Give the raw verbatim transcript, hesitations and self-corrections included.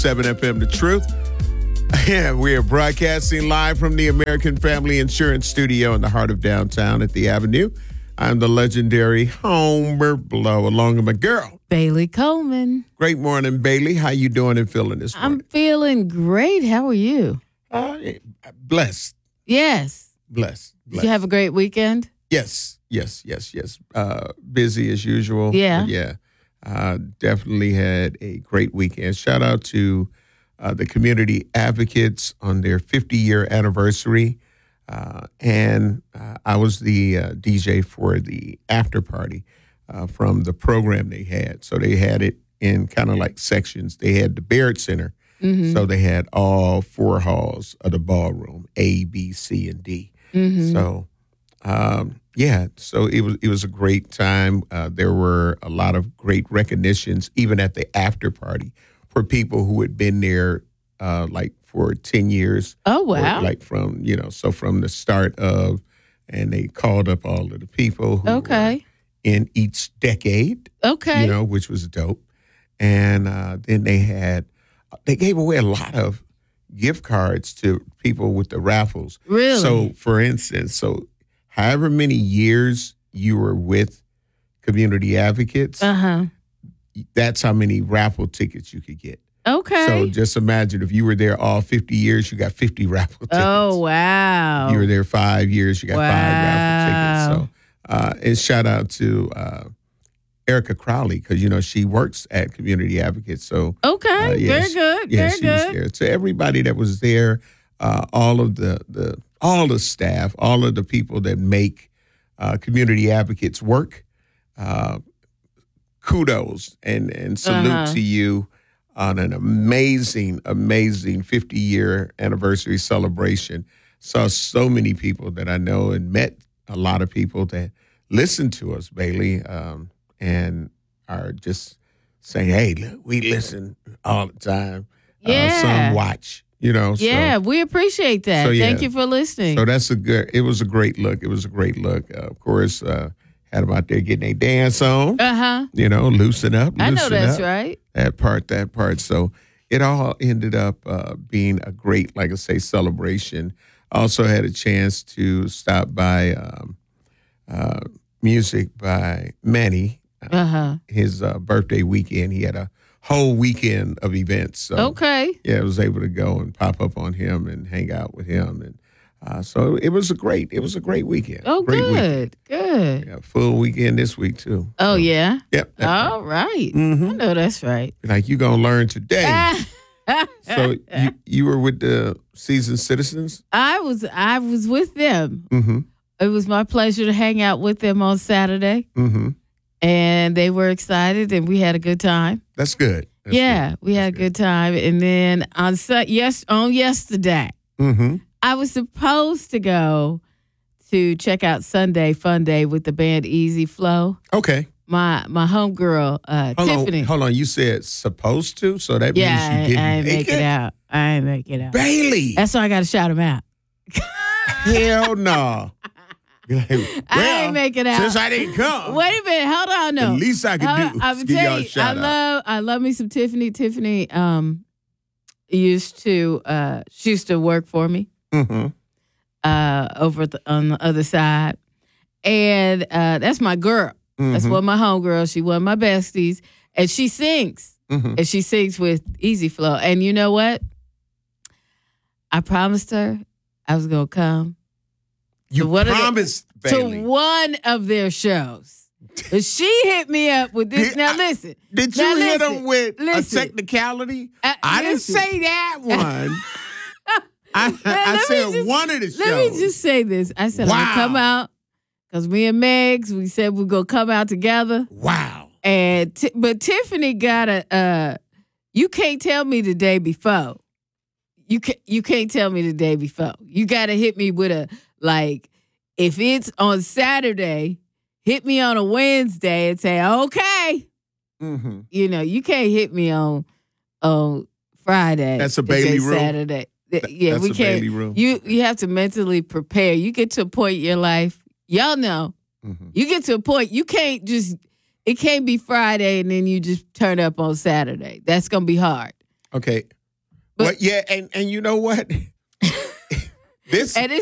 seven F M, The Truth. Yeah, we are broadcasting live from the American Family Insurance Studio in the heart of downtown at the Avenue. I'm the legendary Homer Blow, along with my girl, Bailey Coleman. Great morning, Bailey. How you doing and feeling this morning? I'm feeling great. How are you? Uh, blessed. Yes. Blessed. Did blessed. you have a great weekend? Yes, yes, yes, yes. Uh, busy as usual. Yeah. But yeah. Uh, definitely had a great weekend. Shout out to uh, the Community Advocates on their fifty-year anniversary. Uh, and uh, I was the uh, D J for the after party uh, from the program they had. So they had it in kind of like sections. They had the Barrett Center. Mm-hmm. So they had all four halls of the ballroom, A, B, C, and D. Mm-hmm. So, um, yeah, so it was it was a great time. Uh, there were a lot of great recognitions, even at the after party, for people who had been there uh, like for ten years. Oh, wow. Or, like from, you know, so from the start of, and they called up all of the people who okay. were in each decade. Okay. You know, which was dope. And uh, then they had, they gave away a lot of gift cards to people with the raffles. Really? So, for instance, so however many years you were with Community Advocates, uh-huh. that's how many raffle tickets you could get. Okay. So just imagine if you were there all fifty years, you got fifty raffle tickets. Oh, wow. If you were there five years, you got wow. five raffle tickets. So, uh, and shout out to uh, Erica Crowley, because, you know, she works at Community Advocates. So, okay. uh, yeah, Very she, good. Yeah, Very she good. was there. So everybody that was there, uh, all of the, the, all the staff, all of the people that make uh, Community Advocates work, uh, kudos and, and salute uh-huh. to you on an amazing, amazing fifty-year anniversary celebration. Saw so many people that I know and met a lot of people that listen to us, Bailey, um, and are just saying, hey, look, we listen all the time. Yeah. Uh, some watch, you know. Yeah, so, we appreciate that. so, yeah. Thank you for listening. So that's a good, it was a great look. It was a great look. Uh, of course, uh, had them out there getting their dance on. Uh-huh. You know, loosen up, loosen I know that's up. right. That part, that part. So it all ended up uh, being a great, like I say, celebration. Also had a chance to stop by um, uh, music by Manny. Uh-huh. His uh, birthday weekend. He had a whole weekend of events. So, okay. Yeah, I was able to go and pop up on him and hang out with him. And uh, so it was a great, it was a great weekend. Oh, great good, weekend. good. Yeah, full weekend this week, too. Oh, so, yeah? Yep. All right. Mm-hmm. I know that's right. Like, you're going to learn today. So you, you were with the Seasoned Citizens? I was I was with them. Mm-hmm. It was my pleasure to hang out with them on Saturday. Mm-hmm. And they were excited, and we had a good time. That's good. That's yeah, good. we had That's a good time. And then on yes on yesterday, mm-hmm. I was supposed to go to check out Sunday Fun Day with the band Easy Flow. Okay. My my homegirl, uh, hold Tiffany. On, hold on, you said supposed to, so that yeah, means you didn't I, I ain't make, make it? it out. I ain't make it out. Bailey. That's why I got to shout him out. Hell no. Like, well, I ain't make it out. Since I didn't come. Wait a minute. Hold on, no. The least I could Hold do on, is I'm give tell y'all a you, shout I out. love, I love me some Tiffany. Tiffany um, used to, uh, she used to work for me Mm-hmm. uh, over the, on the other side. And uh, that's my girl. Mm-hmm. That's one of my homegirls. She one of my besties. And she sings. Mm-hmm. And she sings with Easy Flow. And you know what? I promised her I was going to come. You what promised, they, Bailey. To one of their shows. But she hit me up with this. Did now, I- listen. Did you now, hit listen, them with listen. a technicality? Uh, I listen. didn't say that one. I, Now, I let me said just- one of the shows. Let me just say this. I said, I'm going to come Wow. out because me and Megs, we said we're going to come out together. Wow. And t- But Tiffany got a, uh, you can't tell me the day before. You, ca- you can't tell me the day before. You got to hit me with a, like, if it's on Saturday, hit me on a Wednesday and say, okay. Mm-hmm. You know, you can't hit me on on Friday. That's a and say Bailey rule? Saturday. Th- Yeah, That's we a can't. Bailey rule. You you have to mentally prepare. You get to a point in your life, y'all know. Mm-hmm. You get to a point you can't just. It can't be Friday and then you just turn up on Saturday. That's gonna be hard. Okay. But- Well, yeah, and and you know what? This And it's